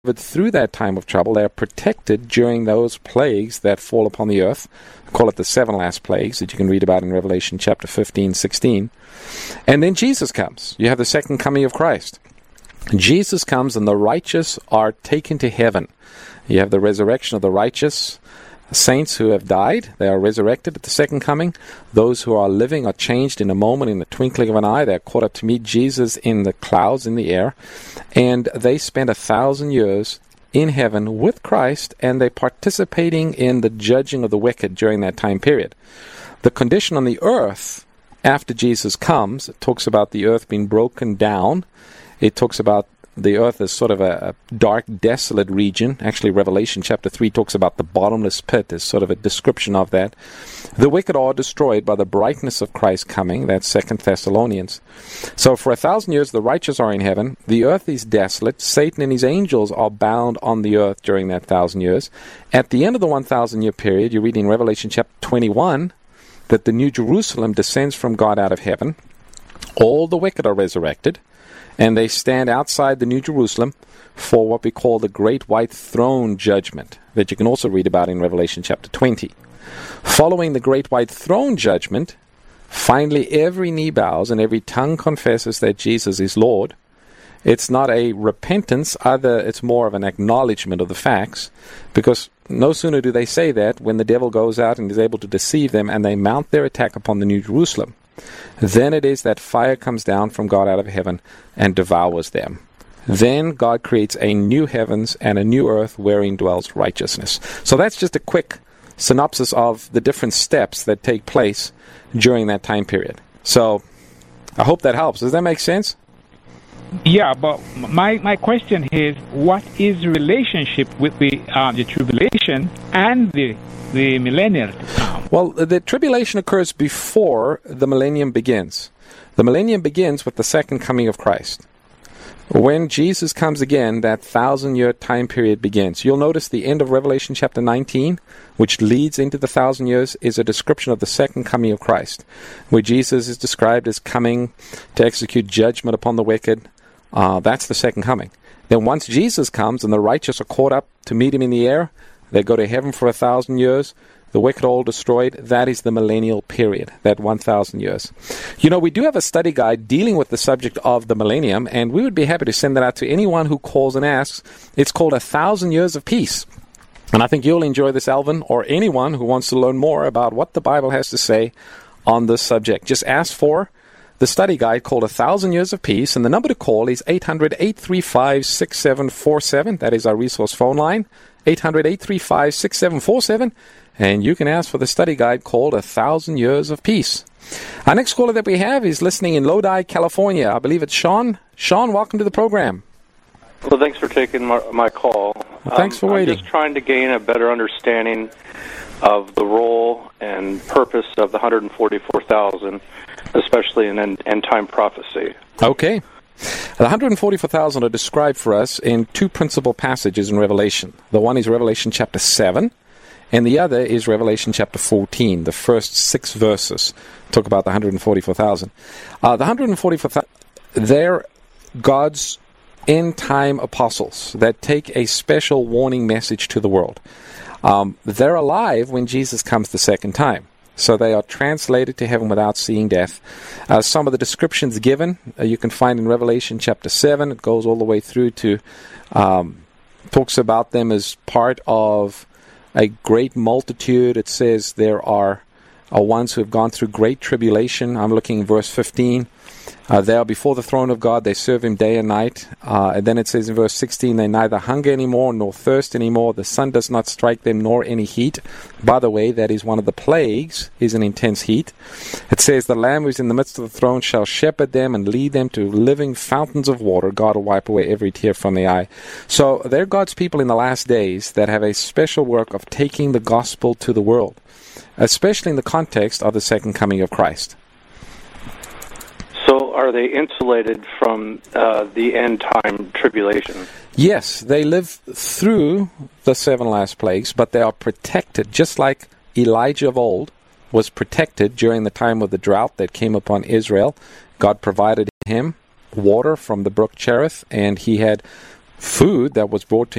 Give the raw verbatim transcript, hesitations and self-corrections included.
through that time of trouble. They are protected during those plagues that fall upon the earth. I call it the seven last plagues that you can read about in Revelation chapter fifteen, sixteen. And then Jesus comes. You have the second coming of Christ. Jesus comes and the righteous are taken to heaven. You have the resurrection of the righteous saints who have died. They are resurrected at the second coming. Those who are living are changed in a moment, in the twinkling of an eye. They are caught up to meet Jesus in the clouds in the air. And they spend a thousand years in heaven with Christ, and they're participating in the judging of the wicked during that time period. The condition on the earth after Jesus comes, it talks about the earth being broken down. It talks about the earth as sort of a, a dark, desolate region. Actually, Revelation chapter three talks about the bottomless pit as sort of a description of that. The wicked are destroyed by the brightness of Christ coming. That's Second Thessalonians. So for a thousand years, the righteous are in heaven. The earth is desolate. Satan and his angels are bound on the earth during that thousand years. At the end of the one thousand year period, you read in Revelation chapter twenty-one that the New Jerusalem descends from God out of heaven. All the wicked are resurrected. And they stand outside the New Jerusalem for what we call the Great White Throne Judgment, that you can also read about in Revelation chapter twenty. Following the Great White Throne Judgment, finally every knee bows and every tongue confesses that Jesus is Lord. It's not a repentance, either it's more of an acknowledgement of the facts, because no sooner do they say that when the devil goes out and is able to deceive them and they mount their attack upon the New Jerusalem. Then it is that fire comes down from God out of heaven and devours them. Then God creates a new heavens and a new earth wherein dwells righteousness. So that's just a quick synopsis of the different steps that take place during that time period. So I hope that helps. Does that make sense? Yeah, but my, my question is, what is the relationship with the uh, the tribulation and the the millennial? Well, the tribulation occurs before the millennium begins. The millennium begins with the second coming of Christ. When Jesus comes again, that thousand-year time period begins. You'll notice the end of Revelation chapter nineteen, which leads into the thousand years, is a description of the second coming of Christ, where Jesus is described as coming to execute judgment upon the wicked. Uh, that's the second coming. Then once Jesus comes and the righteous are caught up to meet him in the air, they go to heaven for a thousand years. The wicked are all destroyed. That is the millennial period, that one thousand years. You know, we do have a study guide dealing with the subject of the millennium, and we would be happy to send that out to anyone who calls and asks. It's called A Thousand Years of Peace. And I think you'll enjoy this, Alvin, or anyone who wants to learn more about what the Bible has to say on this subject. Just ask for the study guide called A Thousand Years of Peace, and the number to call is eight hundred, eight three five, six seven four seven. That is our resource phone line, eight hundred, eight three five, six seven four seven. And you can ask for the study guide called A Thousand Years of Peace. Our next caller that we have is listening in Lodi, California. I believe it's Sean. Sean, welcome to the program. Well, thanks for taking my, my call. Well, thanks for um, waiting. I'm just trying to gain a better understanding of the role and purpose of the one hundred forty-four thousand, especially in end, end-time prophecy. Okay. The one hundred forty-four thousand are described for us in two principal passages in Revelation. The one is Revelation chapter seven, and the other is Revelation chapter fourteen. The first six verses talk about the one hundred forty-four thousand. Uh, the one hundred forty-four thousand, they're God's end-time apostles that take a special warning message to the world. Um, they're alive when Jesus comes the second time. So they are translated to heaven without seeing death. Uh, some of the descriptions given uh, you can find in Revelation chapter seven. It goes all the way through to, um, talks about them as part of a great multitude. It says there are uh, ones who have gone through great tribulation. I'm looking at verse fifteen. Uh, they are before the throne of God. They serve him day and night. Uh, and then it says in verse sixteen, they neither hunger anymore nor thirst anymore. The sun does not strike them nor any heat. By the way, that is one of the plagues, is an intense heat. It says, the Lamb who is in the midst of the throne shall shepherd them and lead them to living fountains of water. God will wipe away every tear from the eye. So they're God's people in the last days that have a special work of taking the gospel to the world, especially in the context of the second coming of Christ. So are they insulated from uh, the end-time tribulation? Yes, they live through the seven last plagues, but they are protected, just like Elijah of old was protected during the time of the drought that came upon Israel. God provided him water from the brook Cherith, and he had food that was brought to